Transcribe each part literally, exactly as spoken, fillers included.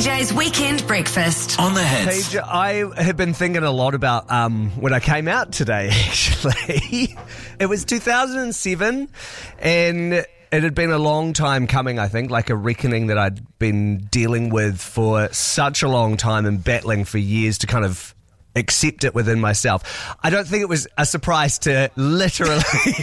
J's Weekend Breakfast. On the Hits. Paige, I have been thinking a lot about um, when I came out today, actually. It was two thousand seven, and it had been a long time coming, I think, like a reckoning that I'd been dealing with for such a long time and battling for years to kind of accept it within myself. I don't think it was a surprise to literally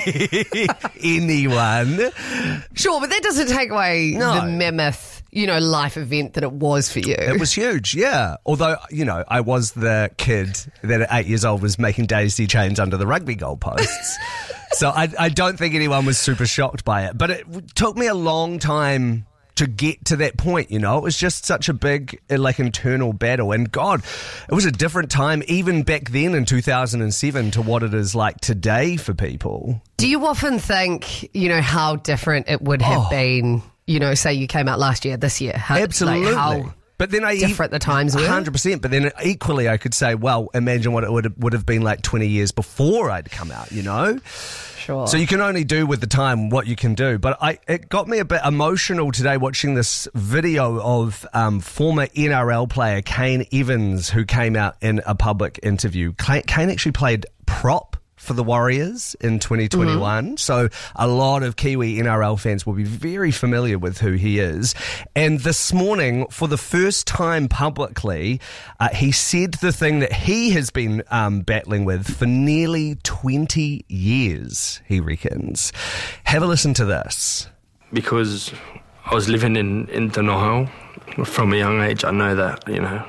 anyone. Sure, but that doesn't take away No. the mammoth, you know, life event that it was for you. It was huge, yeah. Although, you know, I was the kid that at eight years old was making daisy chains under the rugby goalposts. So I, I don't think anyone was super shocked by it. But it took me a long time to get to that point, you know. It was just such a big, like, internal battle. And God, it was a different time even back then in two thousand seven to what it is like today for people. Do you often think, you know, how different it would have Oh. been, you know, say you came out last year, this year? How, Absolutely. Like how But then I different the times were? one hundred percent. But then equally I could say, well, imagine what it would have, would have been like twenty years before I'd come out, you know? Sure. So you can only do with the time what you can do. But I, it got me a bit emotional today watching this video of um, former N R L player Kane Evans, who came out in a public interview. Kane actually played prop for the Warriors in twenty twenty-one. Mm-hmm. So a lot of Kiwi N R L fans will be very familiar with who he is. And this morning, for the first time publicly, uh, he said the thing that he has been um, battling with for nearly twenty years, he reckons. Have a listen to this. Because I was living in, in denial from a young age. I know that, you know,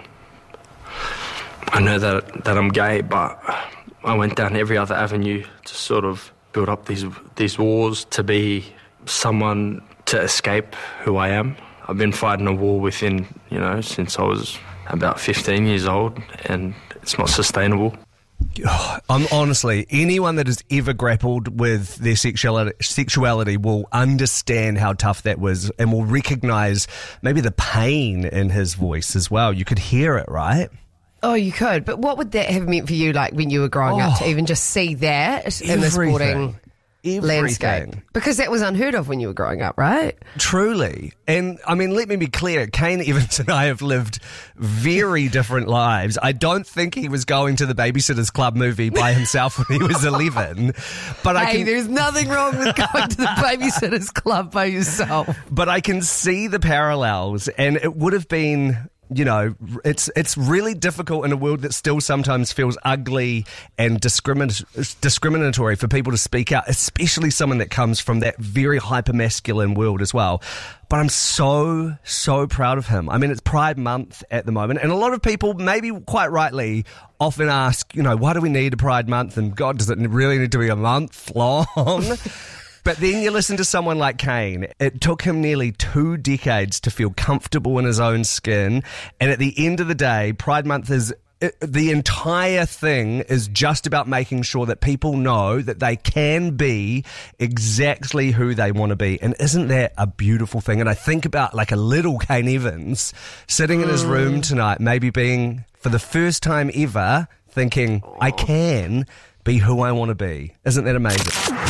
I know that that I'm gay, but I went down every other avenue to sort of build up these these walls to be someone to escape who I am. I've been fighting a war within, you know, since I was about fifteen years old, and it's not sustainable. I'm honestly, anyone that has ever grappled with their sexuality, sexuality will understand how tough that was and will recognise maybe the pain in his voice as well. You could hear it, right? Oh, you could. But what would that have meant for you, like, when you were growing up, to even just see that in the sporting landscape? Everything. Because that was unheard of when you were growing up, right? Truly. And, I mean, let me be clear. Kane Evans and I have lived very different lives. I don't think he was going to the Babysitter's Club movie by himself when he was eleven. But I Hey, can, there's nothing wrong with going to the Babysitter's Club by yourself. but I can see the parallels, and it would have been... You know, it's it's really difficult in a world that still sometimes feels ugly and discrimin- discriminatory for people to speak out, especially someone that comes from that very hyper-masculine world as well. But I'm so, so proud of him. I mean, it's Pride Month at the moment, and a lot of people, maybe quite rightly, often ask, you know, why do we need a Pride Month? And God, does it really need to be a month long? But then you listen to someone like Kane. It took him nearly two decades to feel comfortable in his own skin. And at the end of the day, Pride Month is... It, the entire thing is just about making sure that people know that they can be exactly who they want to be. And isn't that a beautiful thing? And I think about like a little Kane Evans sitting in his room tonight, maybe being, for the first time ever, thinking, I can be who I want to be. Isn't that amazing?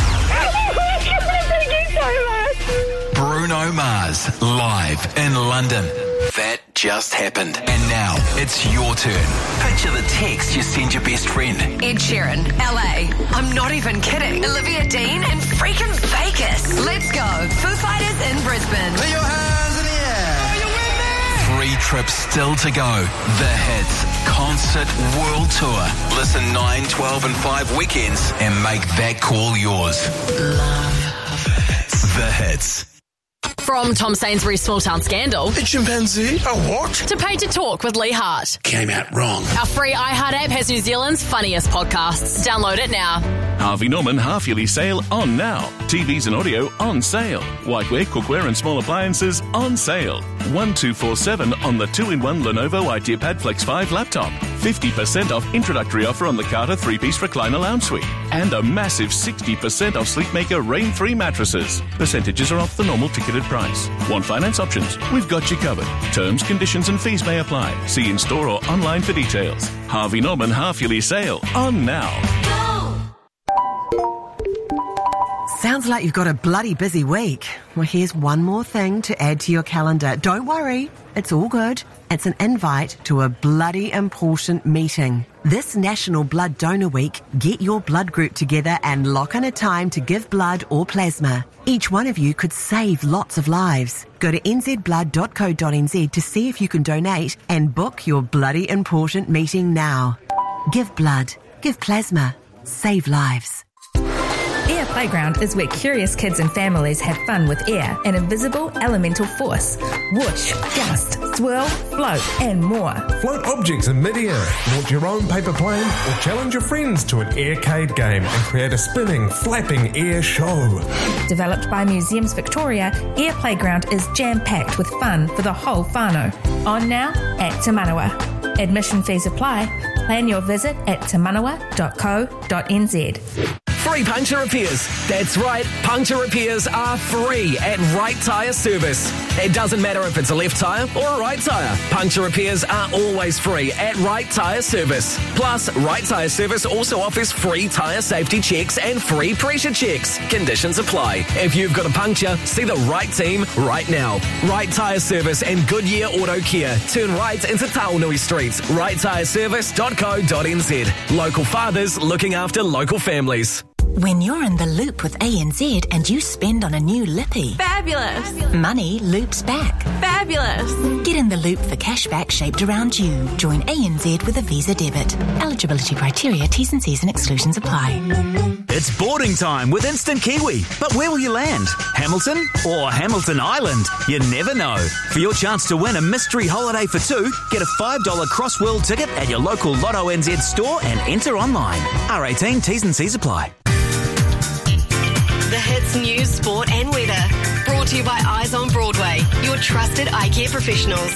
Bruno Mars, live in London. That just happened. And now, it's your turn. Picture the text you send your best friend. Ed Sheeran, L A. I'm not even kidding. Olivia Dean in freaking Vegas. Let's go. Foo Fighters in Brisbane. Put your hands in the air. Are you with me? Three trips still to go. The Hits Concert World Tour. Listen nine, twelve and five weekends and make that call yours. Love The Hits. From Tom Sainsbury's Small Town Scandal A chimpanzee? A what? to Paid to Talk with Lee Hart. Came out wrong. Our free iHeart app has New Zealand's funniest podcasts. Download it now. Harvey Norman half-yearly sale on now. T Vs and audio on sale. Whiteware, cookware and small appliances on sale. one two four seven on the two in one Lenovo IdeaPad Flex five laptop. fifty percent off introductory offer on the Carter three-piece recliner lounge suite. And a massive sixty percent off Sleepmaker Rain three mattresses. Percentages are off the normal ticketed price. Want finance options? We've got you covered. Terms, conditions and fees may apply. See in-store or online for details. Harvey Norman half-yearly sale on now. Sounds like you've got a bloody busy week. Well, here's one more thing to add to your calendar. Don't worry, it's all good. It's an invite to a bloody important meeting. This National Blood Donor Week, get your blood group together and lock in a time to give blood or plasma. Each one of you could save lots of lives. Go to n z blood dot co dot n z to see if you can donate and book your bloody important meeting now. Give blood, give plasma, save lives. Air Playground is where curious kids and families have fun with air, an invisible elemental force. Whoosh, gust, swirl, float, and more. Float objects in mid-air, launch your own paper plane, or challenge your friends to an aircade game and create a spinning, flapping air show. Developed by Museums Victoria, Air Playground is jam-packed with fun for the whole whānau. On now at Te Manawa. Admission fees apply. Plan your visit at te manawa dot co dot n z. Free puncture repairs. That's right, puncture repairs are free at Right Tyre Service. It doesn't matter if it's a left tyre or a right tyre. Puncture repairs are always free at Right Tyre Service. Plus, Right Tyre Service also offers free tyre safety checks and free pressure checks. Conditions apply. If you've got a puncture, see the right team right now. Right Tyre Service and Goodyear Auto Care. Turn right into Taonui Street. right tyre service dot co dot n z. Local fathers looking after local families. When you're in the loop with A N Z and you spend on a new lippy. Fabulous. Money loops back. Fabulous. Get in the loop for cashback shaped around you. Join A N Z with a Visa debit. Eligibility criteria, T's and C's and exclusions apply. It's boarding time with Instant Kiwi. But where will you land? Hamilton or Hamilton Island? You never know. For your chance to win a mystery holiday for two, get a five dollars Crossworld ticket at your local Lotto N Z store and enter online. R eighteen, T's and C's apply. The Hits News, Sport and Weather. Brought to you by Eyes on Broadway, your trusted eye care professionals.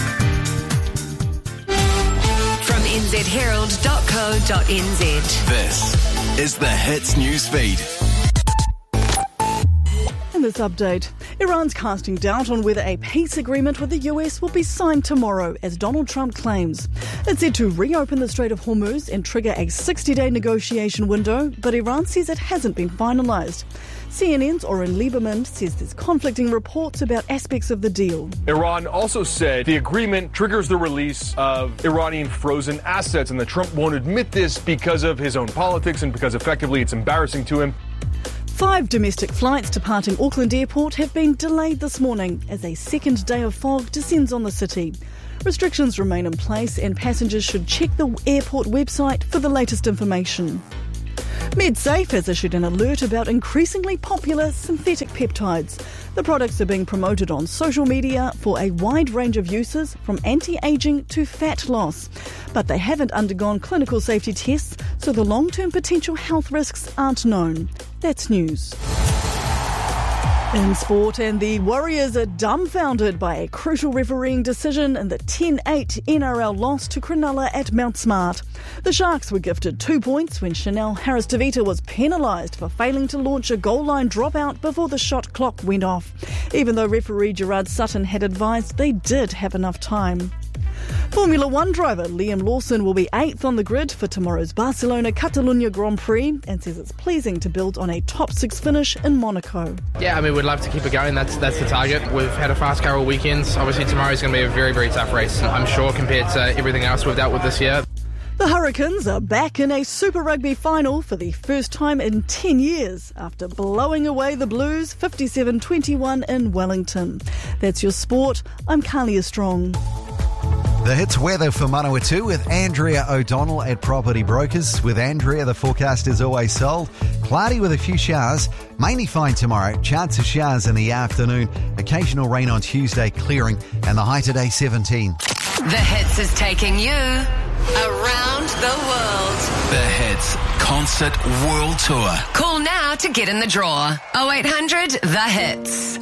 From n z herald dot co dot n z. This is the Hits News Feed. In this update, Iran's casting doubt on whether a peace agreement with the U S will be signed tomorrow, as Donald Trump claims. It's said to reopen the Strait of Hormuz and trigger a sixty-day negotiation window, but Iran says it hasn't been finalised. C N N's Oren Lieberman says there's conflicting reports about aspects of the deal. Iran also said the agreement triggers the release of Iranian frozen assets, and that Trump won't admit this because of his own politics and because effectively it's embarrassing to him. Five domestic flights departing Auckland Airport have been delayed this morning as a second day of fog descends on the city. Restrictions remain in place and passengers should check the airport website for the latest information. MedSafe has issued an alert about increasingly popular synthetic peptides. The products are being promoted on social media for a wide range of uses, from anti-aging to fat loss. But they haven't undergone clinical safety tests, so the long-term potential health risks aren't known. That's news. In sport, and the Warriors are dumbfounded by a crucial refereeing decision in the ten eight N R L loss to Cronulla at Mount Smart. The Sharks were gifted two points when Chanel Harris-Tavita was penalised for failing to launch a goal line dropout before the shot clock went off, even though referee Gerard Sutton had advised they did have enough time. Formula One driver Liam Lawson will be eighth on the grid for tomorrow's Barcelona-Catalunya Grand Prix and says it's pleasing to build on a top six finish in Monaco. Yeah, I mean, we'd love to keep it going. That's that's the target. We've had a fast car all weekends. Obviously, tomorrow's going to be a very, very tough race, I'm sure, compared to everything else we've dealt with this year. The Hurricanes are back in a Super Rugby final for the first time in ten years after blowing away the Blues fifty-seven twenty-one in Wellington. That's your sport. I'm Kalia Strong. The Hits weather for Manawatu with Andrea O'Donnell at Property Brokers. With Andrea, the forecast is always sold. Cloudy with a few showers, mainly fine tomorrow. Chance of showers in the afternoon. Occasional rain on Tuesday, clearing, and the high today seventeen. The Hits is taking you around the world. The Hits Concert World Tour. Call now to get in the draw. oh eight hundred The Hits.